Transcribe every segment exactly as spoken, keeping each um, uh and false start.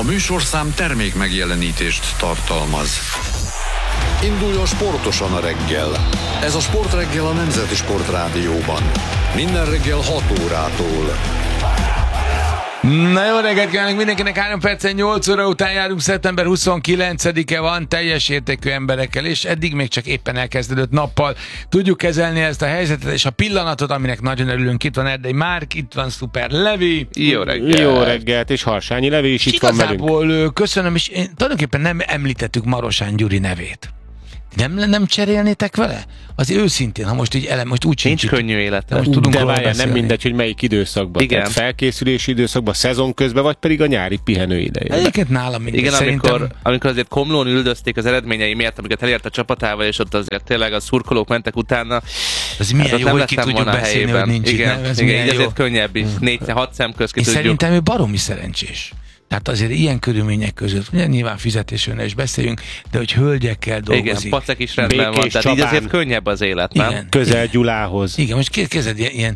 A műsorszám termék megjelenítést tartalmaz. Induljon sportosan a reggel. Ez a Sportreggel a Nemzeti Sportrádióban. Minden reggel hat órától. Na jó reggelt kívánok mindenkinek, három percen nyolc óra után járunk, szeptember huszonkilencedike van, teljes értékű emberekkel, és eddig még csak éppen elkezdődött nappal tudjuk kezelni ezt a helyzetet, és a pillanatot, aminek nagyon örülünk. Itt van Erdei Márk, itt van Szuper Levi. Jó reggelt. Jó reggelt, és Harsányi Levi is itt van velünk. Igazából köszönöm, és én tulajdonképpen nem említettük Marosán Gyuri nevét. Nem, nem cserélnétek vele? Az őszintén, ha most így elem, most úgy nincs könnyű élete. Most tudunk de várjál, nem mindegy, hogy melyik időszakban. Igen. Tehát felkészülési időszakban, szezon közben, vagy pedig a nyári pihenő idején. Egyébként nálam mindegy. Igen, Szerintem... amikor, amikor azért Komlón üldözték az eredményei miatt, amiket elért a csapatával, és ott azért tényleg a szurkolók mentek utána. Ez milyen hát jó, hogy ki tudjuk beszélni, helyében. hogy nincs igen, itt. Ez igen, igen, így jó. azért könnyebb is. Négy-hat szem közt ki és tudjuk. szerintem ő baromi szerencsés. Tehát azért ilyen körülmények között, ugye nyilván fizetésről is beszéljünk, de hogy hölgyekkel dolgozik. Igen, pacek is rendben Békés van, tehát Csabán. így azért könnyebb az élet, nem? Igen. Közel Gyulához. Igen, most kezded ilyen... ilyen...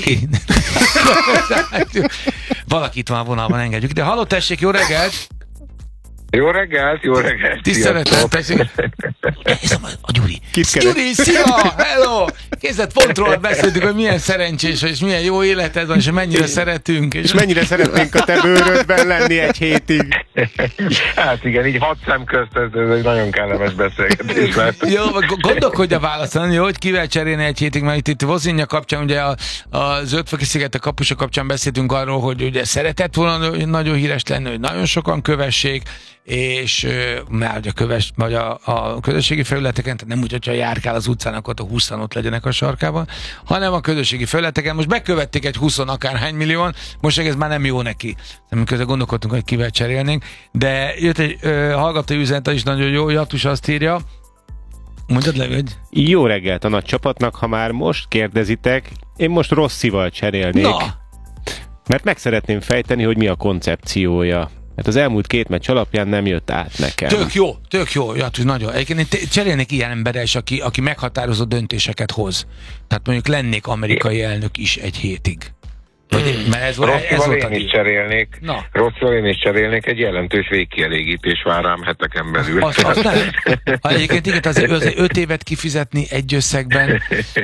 Valaki itt van a vonalban, engedjük. De halló, tessék, jó reggelt! Jó reggelt, jó reggelt! Tisztelettel, tessék! Ez a, a Gyuri. Kit Gyuri, szia! Hello! Készlet pontról beszéltük, hogy milyen szerencsés, és milyen jó életed van, és mennyire szeretünk. És, És mennyire szeretnénk a te bőrödben lenni egy hétig. Hát igen, így hat szem közt, ez, ez egy nagyon kellemes beszélgetés lett. jó, gondolkodj a válaszon, jó, hogy kivel cserélni egy hétig, mert itt, itt Vozinja kapcsán, ugye a, a Zöldfoki-szigetek kapusa kapcsán beszéltünk arról, hogy ugye szeretett volna nagyon híres lenni, hogy nagyon sokan kövessék, és már a, köves, vagy a, a közösségi felületeken, tehát nem úgy, hogyha járkál az utcának, ott a húszan ott legyenek a sarkában, hanem a közösségi felületeken. Most bekövették egy húsz akárhány millióan, most ez már nem jó neki. Amikor gondolkodtunk, hogy kivel cserélnénk, de jött egy ö, hallgatói üzenet is nagyon jó, Jatus azt írja, mondjad le, hogy... Jó reggelt a nagy csapatnak, ha már most kérdezitek, én most Rosszival cserélnék. Na! Mert meg szeretném fejteni, hogy mi a koncepciója. Hát az elmúlt két meccs alapján nem jött át nekem. Tök jó, tök jó, Jatus, nagyon. Egyébként én cserélnék ilyen emberrel is, aki, aki meghatározó döntéseket hoz. Tehát mondjuk lennék amerikai elnök is egy hétig. Vagy, mert ez, volt, ez volt én is cserélnék. Na. Rosszival én is cserélnék, egy jelentős végkielégítés vár rám heteken belül. Azt, azt nem. Ha egyébként igen, azért, azért öt évet kifizetni egy összegben,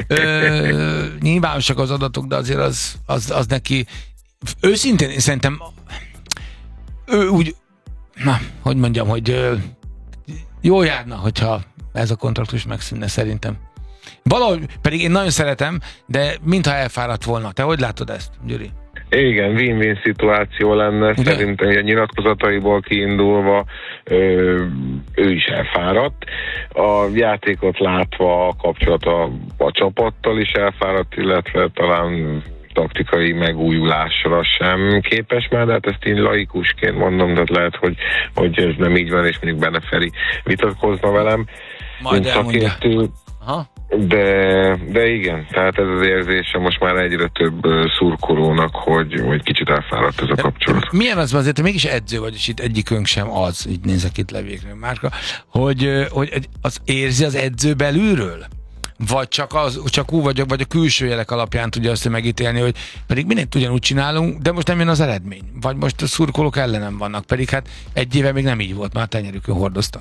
ö, nyilvánosak az adatok, de azért az, az, az neki őszintén én szerintem ő úgy, na, hogy mondjam, hogy ö, jól járna, hogyha ez a kontraktus megszűnne szerintem. Valahogy, pedig én nagyon szeretem, de mintha elfáradt volna. Te hogy látod ezt, Gyuri? Igen, win-win szituáció lenne, ugye? szerintem a nyilatkozataiból kiindulva ö, ő is elfáradt. A játékot látva a kapcsolata a csapattal is elfáradt, illetve talán taktikai megújulásra sem képes már, de hát ezt én laikusként mondom, de lehet, hogy, hogy ez nem így van, és mondjuk Bene Feri vitatkozna velem. Majd elmondja. Aha. De, de igen, tehát ez az érzése most már egyre több szurkolónak, hogy, hogy kicsit elfáradt ez a kapcsolat. Milyen az azért, hogy mégis edző vagy, és itt egyikünk sem az, így nézek itt Levékről, Márka, hogy, hogy az érzi az edző belülről? Vagy csak, az, csak úgy vagy, vagy a külső jelek alapján tudja azt megítélni, hogy pedig mindent ugyanúgy csinálunk, de most nem jön az eredmény. Vagy most a szurkolók ellenem vannak, pedig hát egy éve még nem így volt, már tenyerükön hordoztak.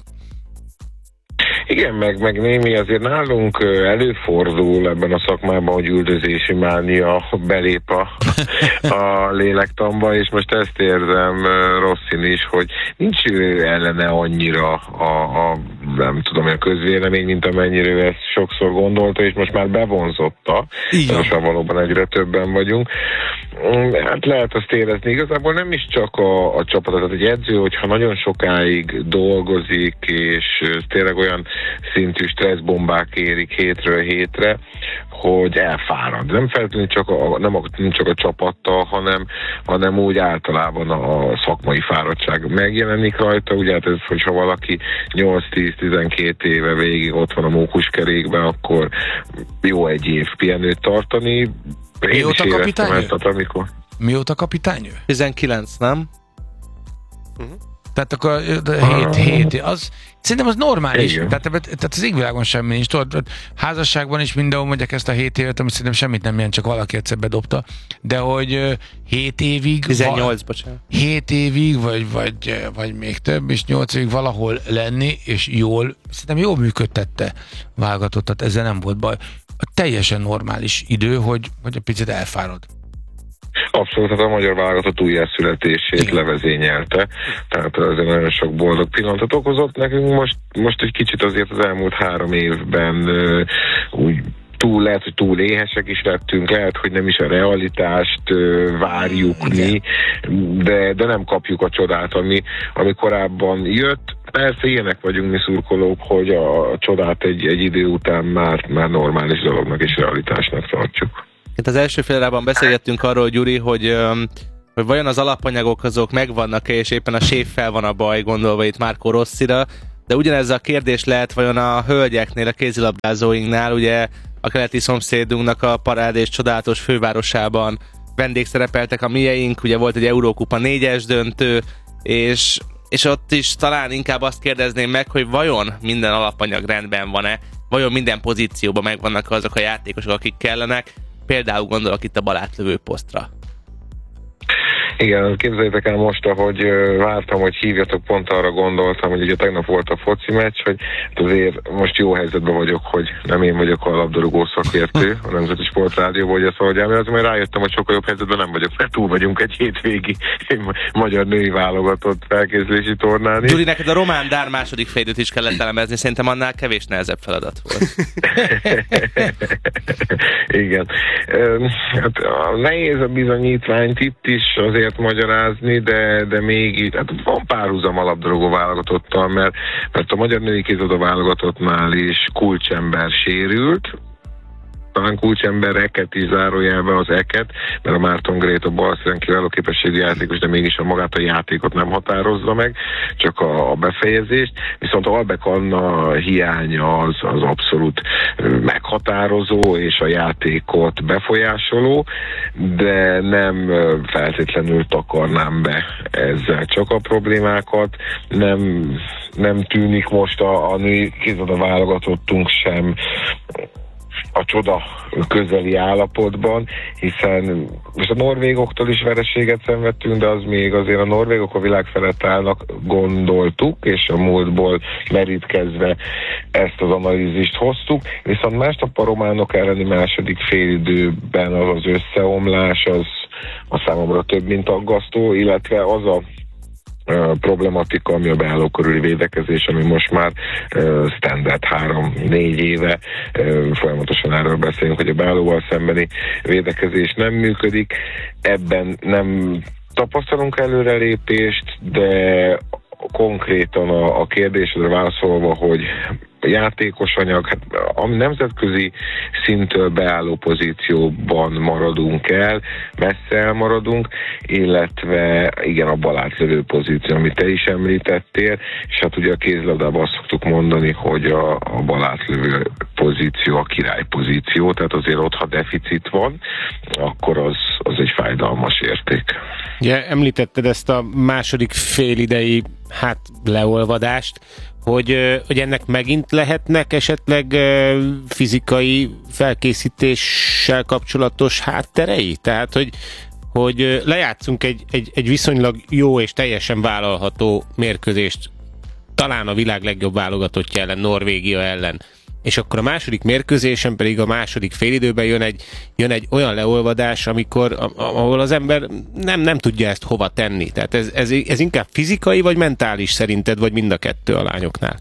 Igen, meg, meg némi azért nálunk előfordul ebben a szakmában, hogy üldözési mánia belép a, a lélektamba, és most ezt érzem Rossin is, hogy nincs ellene annyira a, a nem tudom, a közvélemény, mint amennyire ő ezt sokszor gondolta, és most már bevonzotta. Most már valóban egyre többen vagyunk. Hát lehet azt érezni, igazából nem is csak a, a csapat, tehát egy edző, hogyha nagyon sokáig dolgozik, és tényleg olyan szintű stresszbombák érik hétről hétre, hogy elfárad. Nem feltétlenül csak a, nem, a, nem csak a csapattal, hanem, hanem úgy általában a szakmai fáradtság megjelenik rajta. Ugye hát ez, hogyha valaki nyolc-tíz-tizenkét éve végig ott van a mókuskerékben, akkor jó egy év pihenőt tartani. Mióta kapitány ő? Ezt, amikor... Mióta kapitány ő? tizenkilenc, nem? Uh-huh. Tehát akkor hét, hét, az, szerintem az normális. Tehát, tehát az égvilágon semmi nincs. Tudod, házasságban is mindenhol mondják ezt a hét évet, ami szerintem semmit nem jelent, csak valaki egyszer bedobta. De hogy hét évig... tizennyolc, bocsánat. hét évig, vagy, vagy, vagy még több, és nyolc évig valahol lenni, és jól, szerintem jól működtette válogatottat, ezzel nem volt baj. A teljesen normális idő, hogy, hogy egy picit elfárad. Abszolút, hát a magyar válogatott újjászületését levezényelte, tehát azért nagyon sok boldog pillanatot okozott nekünk. Most, most egy kicsit azért az elmúlt három évben uh, úgy túl, lehet, hogy túl éhesek is lettünk, lehet, hogy nem is a realitást uh, várjuk mi, de, de nem kapjuk a csodát, ami, ami korábban jött. Persze ilyenek vagyunk mi szurkolók, hogy a csodát egy, egy idő után már, már normális dolognak és realitásnak tartjuk. Itt az első félrában beszélgettünk arról, Gyuri, hogy, hogy vajon az alapanyagok azok megvannak-e, és éppen a séffel van a baj, gondolva itt Marco Rossira, de ugyanez a kérdés lehet vajon a hölgyeknél, a kézilabdázóinknál, ugye a keleti szomszédunknak a parád és csodálatos fővárosában vendégszerepeltek a mieink, ugye volt egy Eurókupa négyes döntő, és, és ott is talán inkább azt kérdezném meg, hogy vajon minden alapanyag rendben van-e, vajon minden pozícióban megvannak azok a játékosok, akik kellenek. Például gondolok itt a balátlövő posztra. Igen, képzeljétek el most, ahogy vártam, hogy hívjatok, pont arra gondoltam, hogy ugye tegnap volt a foci meccs, hogy azért most jó helyzetben vagyok, hogy nem én vagyok a labdarúgó szakértő a Nemzeti Sportrádióban, hogy ezt valahogy elmondani, majd rájöttem, hogy sokkal jobb helyzetben nem vagyok, mert túl vagyunk egy hétvégi magyar női válogatott felkészülési tornán. Gyuri, neked a román dár második félidőt is kellett elemezni, szerintem annál kevés nehezebb feladat volt. Igen. Hát nehéz a bizonyítványt itt is azért magyarázni, de, de még hát van párhuzam a labdarúgó válogatottal, mert, mert a magyar női kézilabda válogatottnál is kulcsember sérült, talán kulcsember Eket is zárójelbe az Eket, mert a Márton Grét a balszeren kiváló képességű játékos, de mégis a magát a játékot nem határozza meg, csak a, a befejezést. Viszont Albek Anna hiánya az, az abszolút meghatározó, és a játékot befolyásoló, de nem feltétlenül takarnám be ezzel csak a problémákat. Nem, nem tűnik most a, a női kézilabda válogatottunk sem a csoda közeli állapotban, hiszen most a norvégoktól is vereséget szenvedtünk, de az még azért a norvégok a világ felett állnak, gondoltuk, és a múltból merítkezve ezt az analízist hoztuk, viszont másnap a románok elleni második félidőben az az összeomlás, az a számomra több, mint aggasztó, illetve az a Uh, problematika, ami a beálló körüli védekezés, ami most már uh, standard három-négy éve uh, folyamatosan erről beszélünk, hogy a beállóval szembeni védekezés nem működik. Ebben nem tapasztalunk előrelépést, de konkrétan a, a kérdésre válaszolva, hogy játékos anyag, hát a nemzetközi szinttől beálló pozícióban maradunk el, messze elmaradunk, illetve igen, a balátlövő pozíció, amit te is említettél, és hát ugye a kézilabdában azt szoktuk mondani, hogy a, a balátlövő pozíció a király pozíció, tehát azért ott, ha deficit van, akkor az, az egy fájdalmas érték. Ugye említetted ezt a második félidei hát leolvadást, hogy, hogy ennek megint lehetnek esetleg fizikai felkészítéssel kapcsolatos hátterei? Tehát, hogy, hogy lejátszunk egy, egy, egy viszonylag jó és teljesen vállalható mérkőzést, talán a világ legjobb válogatottja ellen, Norvégia ellen, és akkor a második mérkőzésen pedig a második félidőben jön egy, jön egy olyan leolvadás, amikor, ahol az ember nem, nem tudja ezt hova tenni. Tehát ez, ez, ez inkább fizikai vagy mentális szerinted, vagy mind a kettő a lányoknál?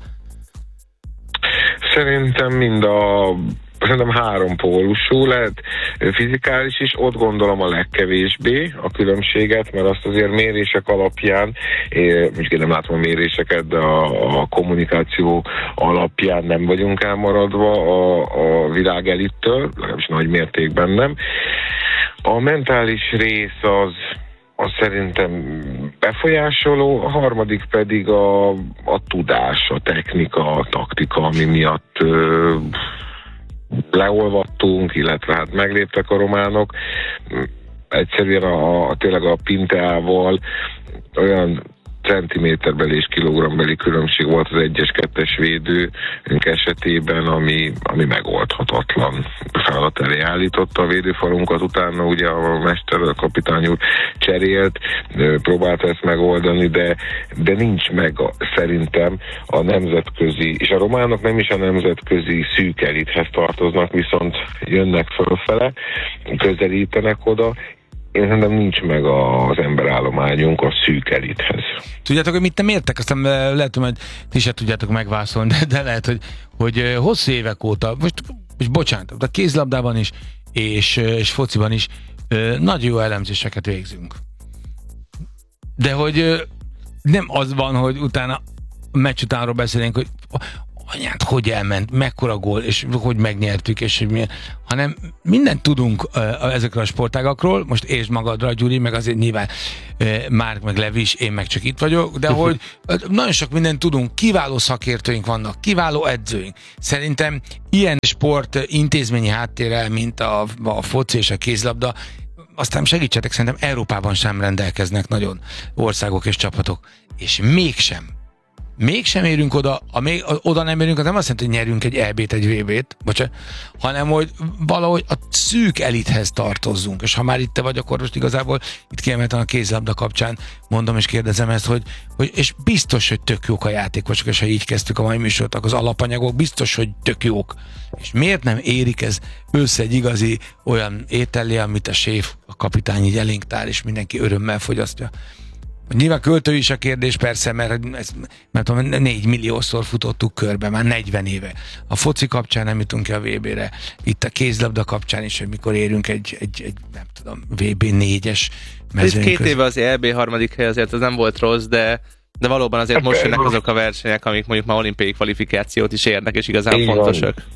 Szerintem mind a Szerintem három pólusú lehet, fizikális is, ott gondolom a legkevésbé a különbséget, mert azt azért mérések alapján, most én nem látom a méréseket, de a, a kommunikáció alapján nem vagyunk elmaradva a, a világ elittől, legalábbis nagy mértékben nem. A mentális rész az az szerintem befolyásoló, a harmadik pedig a, a tudás, a technika, a taktika, ami miatt ö, leolvattunk, illetve hát megléptek a románok. Egyszerűen a, a, tényleg a Pinteával olyan centiméterbeli és kilogrambeli különbség volt az egyes kettes védőnk esetében, ami, ami megoldhatatlan feladat elé állította a védőfalunkat. Utána ugye a mester, a kapitány úr cserélt, próbálta ezt megoldani, de, de nincs meg a, szerintem a nemzetközi, és a románok nem is a nemzetközi szűk elithez tartoznak, viszont jönnek fölfele, közelítenek oda. Én szerintem nincs meg az emberállományunk a szűk elithez. Tudjátok, hogy mit nem értek? Aztán lehet, hogy ti se tudjátok megválaszolni, de, de lehet, hogy, hogy hosszú évek óta, most, most bocsánat, a kézlabdában is, és, és fociban is nagyon jó elemzéseket végzünk. De hogy nem az van, hogy utána a meccs utánról beszélünk, hogy anyád, hogy elment, mekkora gól, és hogy megnyertük, és hogy milyen, hanem mindent tudunk uh, ezekről a sportágakról, most értsd magadra, Gyuri, meg azért nyilván uh, Márk, meg Levi is, én meg csak itt vagyok, de hogy uh, nagyon sok mindent tudunk, kiváló szakértőink vannak, kiváló edzőink. Szerintem ilyen sport intézményi háttérrel, mint a, a foci és a kézlabda, aztán segítsetek, szerintem Európában sem rendelkeznek nagyon országok és csapatok, és mégsem mégsem érünk oda, a még, a, oda nem érünk, az nem azt jelenti, hogy nyerünk egy é bét, egy vé bét, bocsánat, hanem hogy valahogy a szűk elithez tartozzunk, és ha már itt te vagy, akkor most igazából itt kiemelten a kézlabda kapcsán mondom és kérdezem ezt, hogy, hogy és biztos, hogy tök jók a játékosok, és ha így kezdtük a mai műsort, akkor az alapanyagok biztos, hogy tök jók. És miért nem érik ez össze egy igazi olyan étellé, amit a séf, a kapitány így elénk tár, és mindenki örömmel fogyasztja. Nyilván költő is a kérdés, persze, mert, ez, mert tudom, négy milliószor futottuk körbe, már negyven éve. A foci kapcsán nem jutunk ki a vé bére. Itt a kézlabda kapcsán is, hogy mikor érünk egy, egy, egy nem tudom, vé bé négyes mezőny Két között. éve az é bé harmadik hely azért az nem volt rossz, de, de valóban azért most jönnek azok a versenyek, amik mondjuk már olimpiai kvalifikációt is érnek, és igazán Így fontosak. Van.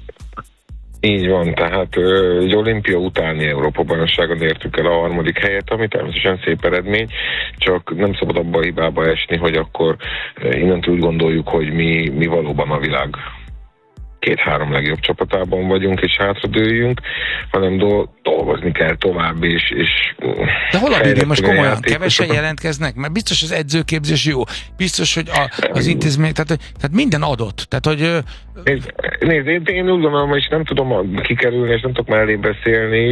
Így van, tehát egy olimpia utáni Európa-bajnokságon értük el a harmadik helyet, ami természetesen szép eredmény, csak nem szabad abba a hibába esni, hogy akkor innentől úgy gondoljuk, hogy mi, mi valóban a világ két-három legjobb csapatában vagyunk, és hátradőljünk, hanem do- dolgozni kell tovább, és, és de hol a Bibi, most komolyan, kevesen jelentkeznek? Mert biztos az edzőképzés jó, biztos, hogy a, az intézmény, tehát, tehát minden adott, tehát, hogy... Nézd, nézd én, én úgy gondolom, és nem tudom kikerülni, és nem tudok mellé beszélni,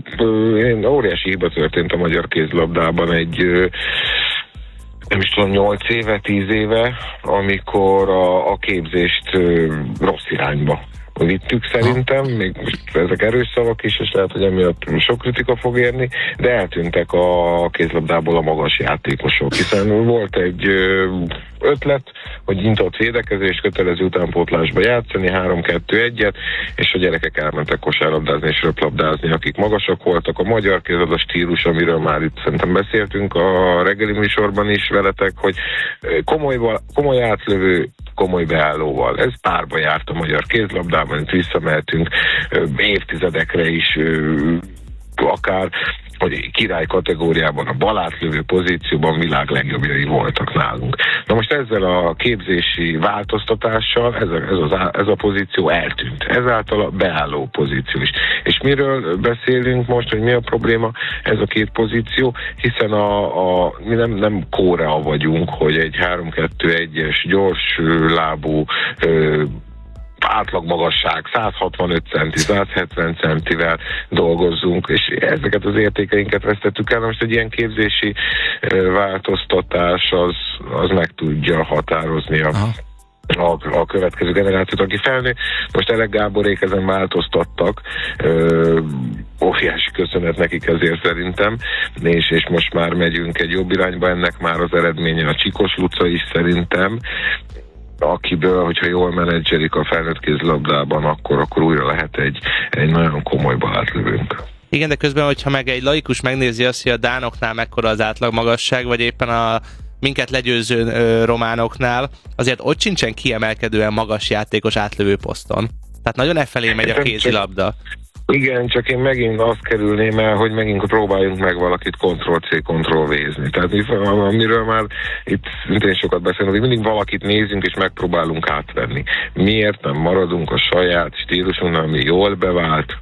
én, óriási hiba történt a magyar kézlabdában egy nem is tudom, nyolc éve, tíz éve, amikor a, a képzést ö, rossz irányba vittük szerintem, még most ezek erős szavak is, és lehet, hogy emiatt sok kritika fog érni, de eltűntek a kézlabdából a magas játékosok, hiszen volt egy ö, ötlet, hogy nyitott védekezés, kötelező utánpótlásba játszani, három-kettő-egyet, és a gyerekek elmentek kosárlabdázni és röplabdázni, akik magasak voltak. A magyar kézlabda stílus, amiről már itt szerintem beszéltünk a reggeli műsorban is veletek, hogy komoly, komoly átlövő, komoly beállóval. Ez párba járt a magyar kézlabdában, itt visszamehetünk évtizedekre is, akár hogy király kategóriában a balátlövő pozícióban világ legjobbjai voltak nálunk. Na most ezzel a képzési változtatással ez a, ez, az, ez a pozíció eltűnt. Ezáltal a beálló pozíció is. És miről beszélünk most, hogy mi a probléma ez a két pozíció, hiszen a, a, mi nem, nem Korea vagyunk, hogy egy három-kettő-egyes gyors lábú ö, átlagmagasság százhatvanöt centi, százhetven centivel dolgozzunk, és ezeket az értékeinket vesztettük el. Most egy ilyen képzési változtatás az, az meg tudja határozni a, a, a következő generációt, aki felnő. Most Elek Gáborék ezen változtattak, ö, óriási köszönet nekik ezért szerintem, és, és most már megyünk egy jobb irányba, ennek már az eredménye a Csikos Luca is szerintem, akiből, hogyha jól menedzselik a felnőtt kézlabdában, akkor, akkor újra lehet egy, egy nagyon komoly balátlövőnk. Igen, de közben, hogyha meg egy laikus megnézi azt, hogy a dánoknál mekkora az átlagmagasság, vagy éppen a minket legyőző ö, románoknál, azért ott sincsen kiemelkedően magas játékos átlövő poszton. Tehát nagyon e felé megy a kézilabda. Igen, csak én megint azt kerülném el, hogy megint próbáljunk meg valakit kontroll-C, kontroll-V-zni. Tehát amiről már itt szintén sokat beszélünk, hogy mindig valakit nézünk és megpróbálunk átvenni. Miért nem maradunk a saját stílusunknál, ami jól bevált,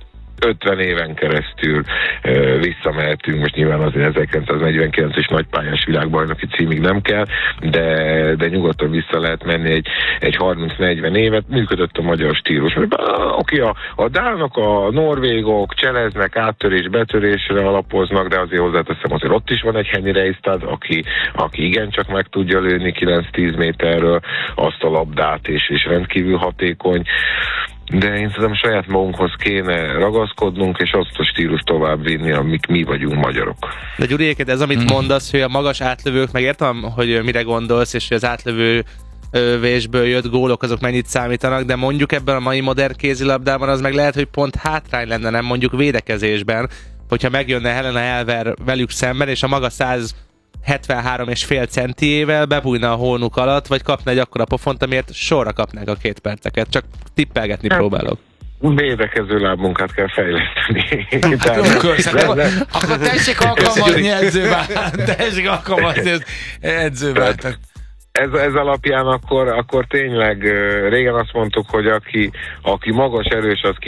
ötven éven keresztül uh, visszamehetünk, most nyilván azért ezerkilencszáznegyvenkilences nagypályás világbajnoki címig nem kell, de, de nyugodtan vissza lehet menni egy, egy harminc-negyven évet, működött a magyar stílus. Oké, a, a dánok, a norvégok cseleznek, áttörés, betörésre alapoznak, de azért hozzáteszem, azért ott is van egy Henny Reistad, aki, aki igencsak meg tudja lőni kilenc-tíz méterről azt a labdát, és, és rendkívül hatékony. De én szerintem saját magunkhoz kéne ragaszkodnunk, és azt a stílus tovább vinni, amik mi vagyunk magyarok. De Gyuri, ez amit hmm. mondasz, hogy a magas átlövők, meg értem, hogy mire gondolsz, és hogy az átlövő vésből jött gólok, azok mennyit számítanak, de mondjuk ebben a mai modern kézilabdában az meg lehet, hogy pont hátrány lenne, nem mondjuk védekezésben, hogyha megjönne Helena Elver velük szemben, és a maga száz hetvenhárom és fél centiével bebújna a hónuk alatt, vagy kapna egy akkora pofont, amiért sorra kapnák a két perceket. Csak tippelgetni próbálok. Védekező lábmunkát kell fejleszteni. Akkor tessék alkalmazni edzővált. Tessék alkalmazni edzővált. Ez, ez alapján akkor, akkor tényleg régen azt mondtuk, hogy aki, aki magas, erős, az